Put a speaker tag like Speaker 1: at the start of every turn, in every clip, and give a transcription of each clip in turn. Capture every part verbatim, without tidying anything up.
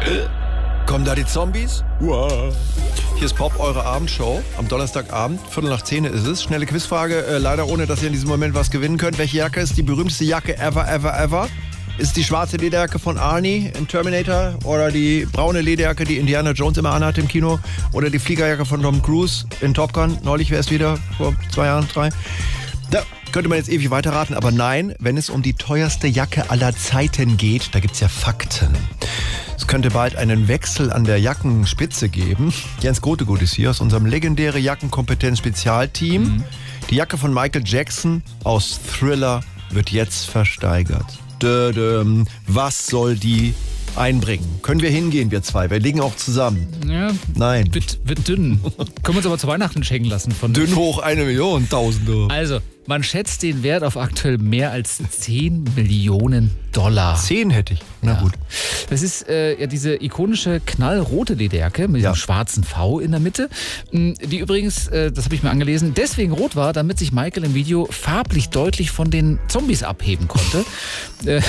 Speaker 1: Kommen da die Zombies? Wow. Hier ist Pop, eure Abendshow. Am Donnerstagabend, Viertel nach zehn ist es. Schnelle Quizfrage, äh, leider ohne, dass ihr in diesem Moment was gewinnen könnt. Welche Jacke ist die berühmteste Jacke ever, ever, ever? Ist die schwarze Lederjacke von Arnie in Terminator oder die braune Lederjacke, die Indiana Jones immer anhat im Kino oder die Fliegerjacke von Tom Cruise in Top Gun? Neulich wäre es wieder, vor zwei Jahren, drei. Da könnte man jetzt ewig weiterraten, aber nein, wenn es um die teuerste Jacke aller Zeiten geht, da gibt's ja Fakten. Es könnte bald einen Wechsel an der Jackenspitze geben. Jens Grotegut ist hier aus unserem legendären Jackenkompetenz-Spezialteam. Mhm. Die Jacke von Michael Jackson aus Thriller wird jetzt versteigert. Dödüm. Was soll die einbringen? Können wir hingehen, wir zwei? Wir liegen auch zusammen.
Speaker 2: Ja,
Speaker 1: nein.
Speaker 2: Wird, wird dünn. Können wir uns aber zu Weihnachten schenken lassen. Von
Speaker 1: dünn hoch eine Million, Tausende.
Speaker 2: Also, man schätzt den Wert auf aktuell mehr als zehn Millionen Dollar.
Speaker 1: zehn hätte ich. Na
Speaker 2: ja.
Speaker 1: gut.
Speaker 2: Das ist äh, ja diese ikonische knallrote Lederjacke mit ja. dem schwarzen V in der Mitte, die übrigens, äh, das habe ich mir angelesen, deswegen rot war, damit sich Michael im Video farblich deutlich von den Zombies abheben konnte. das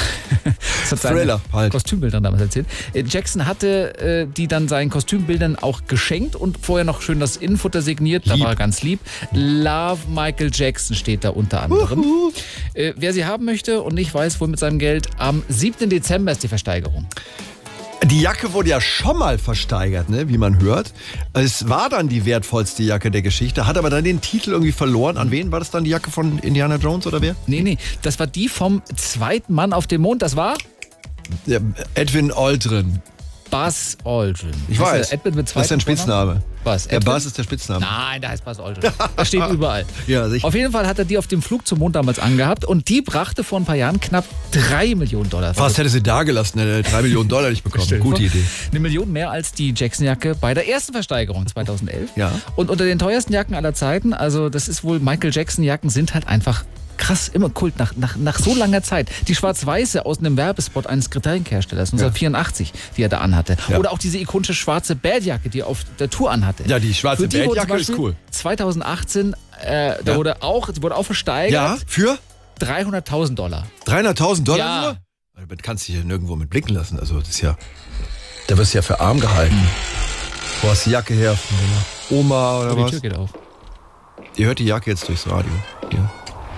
Speaker 2: hat seine halt. Kostümbildern damals erzählt. Jackson hatte äh, die dann seinen Kostümbildern auch geschenkt und vorher noch schön das Innenfutter signiert. Da
Speaker 1: lieb.
Speaker 2: war er ganz lieb. Love Michael Jackson steht da unter anderem.
Speaker 1: Uhu.
Speaker 2: Äh, wer sie haben möchte und nicht weiß, wo mit seinem Geld, am siebten Dezember ist die Versteigerung.
Speaker 1: Die Jacke wurde ja schon mal versteigert, ne, wie man hört. Es war dann die wertvollste Jacke der Geschichte, hat aber dann den Titel irgendwie verloren. An wen war das dann, die Jacke von Indiana Jones oder wer?
Speaker 2: Nee, nee, das war die vom zweiten Mann auf dem Mond, das war?
Speaker 1: Ja, Edwin Aldrin.
Speaker 2: Buzz Aldrin.
Speaker 1: Ich weiß,
Speaker 2: Edwin mit
Speaker 1: das ist sein Spitzname.
Speaker 2: Was?
Speaker 1: Der Buzz ist der Spitzname.
Speaker 2: Nein, der heißt Buzz Aldrin. Das steht überall.
Speaker 1: Ja, sicher.
Speaker 2: Auf jeden Fall hat er die auf dem Flug zum Mond damals angehabt und die brachte vor ein paar Jahren knapp drei Millionen Dollar.
Speaker 1: Fast hätte sie da gelassen, hätte drei Millionen Dollar nicht bekommen.
Speaker 2: Gute
Speaker 1: vor. Idee.
Speaker 2: Eine Million mehr als die Jackson-Jacke bei der ersten Versteigerung zweitausendelf.
Speaker 1: Ja.
Speaker 2: Und unter den teuersten Jacken aller Zeiten, also das ist wohl, Michael Jackson-Jacken sind halt einfach krass, immer Kult, nach, nach, nach so langer Zeit. Die schwarz-weiße aus einem Werbespot eines Getränkeherstellers, neunzehntausendvierundachtzig, die er da anhatte. Ja. Oder auch diese ikonische schwarze Badjacke, die er auf der Tour anhatte.
Speaker 1: Ja, die schwarze die Badjacke ist cool.
Speaker 2: zweitausendachtzehn, äh, da
Speaker 1: ja.
Speaker 2: wurde auch, die wurde auch versteigert.
Speaker 1: Ja, für?
Speaker 2: dreihunderttausend Dollar.
Speaker 1: dreihunderttausend Dollar
Speaker 2: ja.
Speaker 1: nur? Damit kannst du dich ja nirgendwo mit blicken lassen. Also, das ist ja, da wirst du ja für arm gehalten. Hm. Wo hast du die Jacke her? Von Oma oder
Speaker 2: oh, die
Speaker 1: was?
Speaker 2: Tür geht auf.
Speaker 1: Ihr hört die Jacke jetzt durchs Radio. Hier.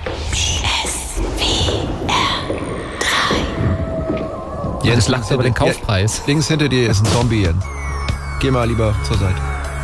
Speaker 3: S W R drei.
Speaker 1: Jens
Speaker 2: lacht aber den Kaufpreis.
Speaker 1: Links hinter dir ist ein Zombie, Jens. Geh mal lieber zur Seite.